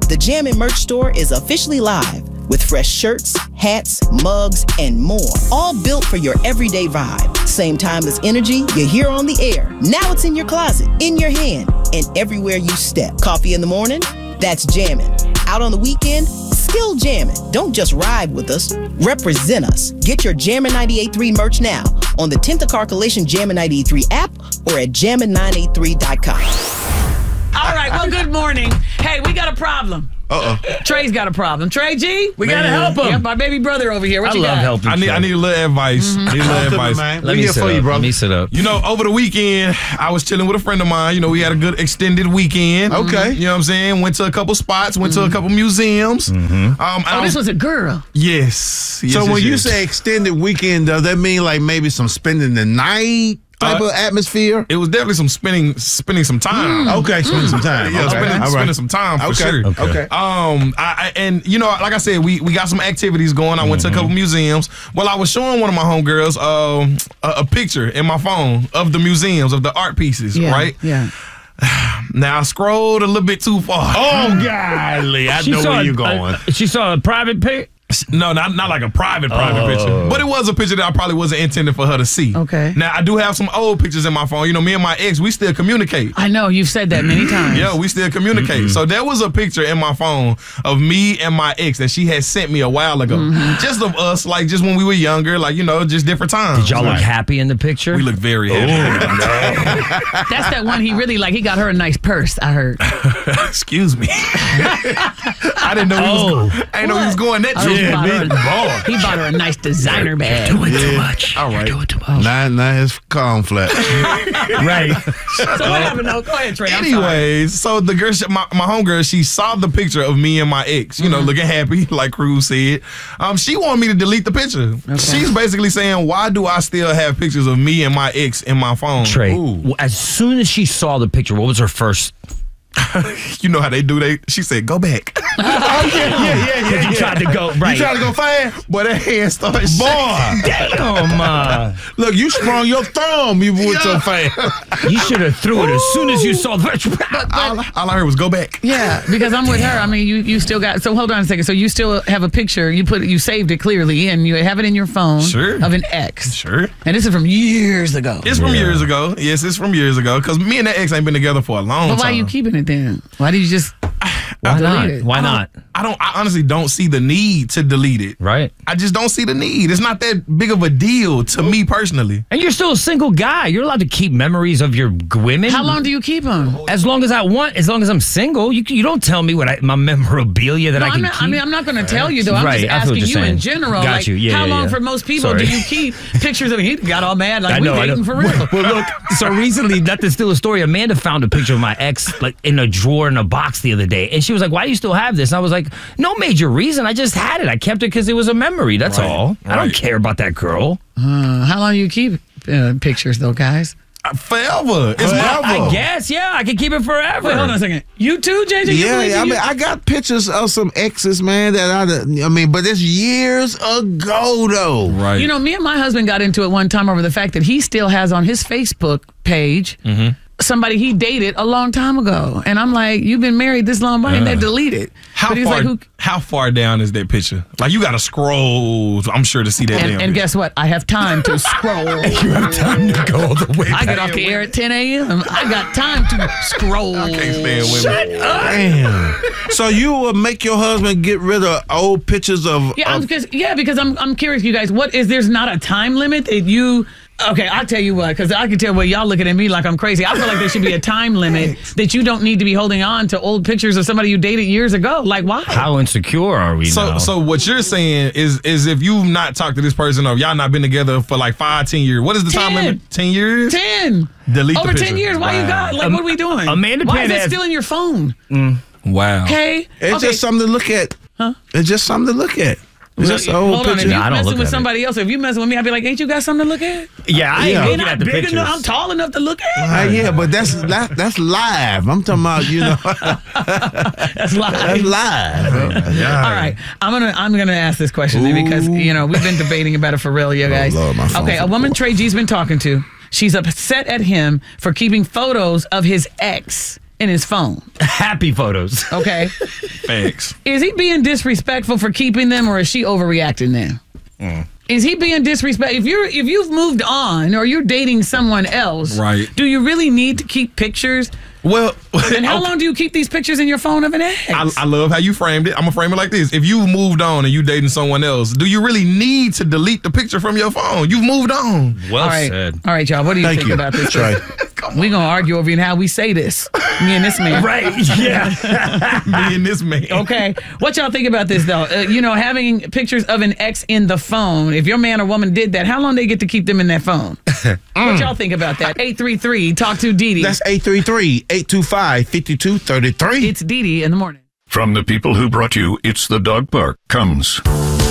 The Jammin' merch store is officially live with fresh shirts, hats, mugs, and more. All built for your everyday vibe. Same timeless energy you hear on the air. Now it's in your closet, in your hand, and everywhere you step. Coffee in the morning? That's Jammin'. Out on the weekend? Still Jammin'. Don't just ride with us, represent us. Get your Jammin' 98.3 merch now on the 10th of Car Collision Jammin' 98.3 app or at jammin983.com. All right, well, good morning. Hey, we got a problem. Trey's got a problem. Trey G, we got to help him. Yep, my baby brother over here. What you got? I love helping. I need a little advice. Let me sit up. You know, over the weekend, I was chilling with a friend of mine. You know, we had a good extended weekend. Okay. You know what I'm saying? Went to a couple spots, went to a couple museums. This was a girl. Yes. So when you say extended weekend, does that mean like maybe some spending the night type of atmosphere? It was definitely some spending some time. Okay, spending some time. Yeah, spending some time for sure. Okay. And you know, like I said, we got some activities going. I went to a couple museums. Well, I was showing one of my homegirls a picture in my phone of the museums, of the art pieces, right? Yeah. Now I scrolled a little bit too far. Oh, golly. I know where you're going. She saw a private pic? No, not like a private picture. But it was a picture that I probably wasn't intended for her to see. Okay. Now, I do have some old pictures in my phone. You know, me and my ex, we still communicate. I know, you've said that many times. Yeah, we still communicate. So there was a picture in my phone of me and my ex that she had sent me a while ago. Just of us, like just when we were younger, like, you know, just different times. Did y'all look happy in the picture? We look very happy. That's that one he really like. He got her a nice purse, I heard. Excuse me. I didn't know he was going that trip. He bought her a nice designer bag. You're doing too much. All right. You're doing too much. Not his cornflakes. Right. So what happened? No, go ahead, Trey. Anyways, so the girl, my homegirl, she saw the picture of me and my ex, you know, looking happy, like Cruz said. She wanted me to delete the picture. Okay. She's basically saying, why do I still have pictures of me and my ex in my phone? Trey, as soon as she saw the picture, what was her first? You know how they do. She said, "Go back." Yeah. You tried to go right. You tried to go fast, but that hand started. Boy, damn! Look, you sprung your thumb. You went so fast. You should have threw it as soon as you saw the picture. All I heard was "Go back." Yeah, because I'm with her. I mean, you still got. So hold on a second. So you still have a picture. You saved it clearly, and you have it in your phone. Sure. Of an ex. Sure. And this is from years ago. It's from years ago. Yes, it's from years ago. Because me and that ex ain't been together for a long time. But why are you keeping it then? Why did you just? Why not? It? Why not? I honestly don't see the need to delete it. Right. I just don't see the need. It's not that big of a deal to me personally. And you're still a single guy. You're allowed to keep memories of your women. How long do you keep them? As long as I want. As long as I'm single. You don't tell me what my memorabilia that I can keep. I mean, I'm not going to tell you though. I'm just asking you in general. Got you. Yeah. How long for most people do you keep pictures of? He got all mad like we dating for real. Well, look. So recently, not to steal a story, Amanda found a picture of my ex like in a drawer in a box the other day, and she was like, "Why do you still have this?" And I was like, "No major reason. I just had it. I kept it because it was a memory. That's all. I don't care about that girl." How long do you keep pictures though, guys? Forever. It's forever. I guess, yeah. I can keep it forever. Wait, hold on a second. You too, JJ? Yeah, I mean, I got pictures of some exes, man, but it's years ago, though. Right. You know, me and my husband got into it one time over the fact that he still has on his Facebook page somebody he dated a long time ago. And I'm like, you've been married this long, why didn't they delete it? How far down is that picture? Like, you got to scroll, I'm sure, to see that damn And guess what? I have time to scroll. You have time to go all the way I get off the air at 10 a.m. I got time to scroll. I can't stand women. Shut up. Damn. So you will make your husband get rid of old pictures of... Yeah, because I'm curious, you guys. There's not a time limit that you... Okay, I'll tell you what, because I can tell what y'all looking at me like I'm crazy. I feel like there should be a time limit that you don't need to be holding on to old pictures of somebody you dated years ago. Like, why? How insecure are we now? So what you're saying is if you've not talked to this person or y'all not been together for like 5-10 years, what is the time limit? 10 years? 10. Delete Over the picture. 10 years. Why you got, like, what are we doing? Amanda Why is Pan it still in your phone? Wow. Okay. It's just something to look at. Huh? It's just something to look at. It's just Hold on, if you I don't messing look with at somebody else, if you messing with me, I'd be like, ain't you got something to look at? Yeah, I ain't looking not at the big pictures. enough, I'm tall enough to look at. Yeah, but that's live. I'm talking about, you know. That's live. That's live. All right, I'm gonna ask this question then because you know we've been debating about it for real, you guys. Lord, my phone Okay, a woman Trey G's been talking to. She's upset at him for keeping photos of his ex in his phone. Happy photos. Okay. Thanks. Is he being disrespectful for keeping them, or is she overreacting now? Is he being disrespectful? If you've moved on or you're dating someone else, right? Do you really need to keep pictures? Well, and how long do you keep these pictures in your phone of an ex? I love how you framed it. I'm gonna frame it like this: if you've moved on and you dating someone else, do you really need to delete the picture from your phone? You've moved on. Well said. All right, y'all. What do you think about this? We're gonna argue over how we say this. Me and this man. Right. Yeah. Me and this man. Okay. What y'all think about this though? Having pictures of an ex in the phone. If your man or woman did that, how long they get to keep them in that phone? What y'all think about that? 833 Talk to Dee Dee. That's 833-825-5233. It's Dee Dee in the morning. From the people who brought you It's the Dog Park comes